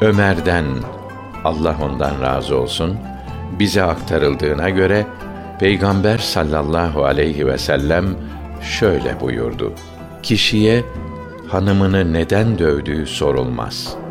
Ömer'den, Allah ondan razı olsun, bize aktarıldığına göre Peygamber sallallahu aleyhi ve sellem şöyle buyurdu: Kişiye hanımını neden dövdüğü sorulmaz.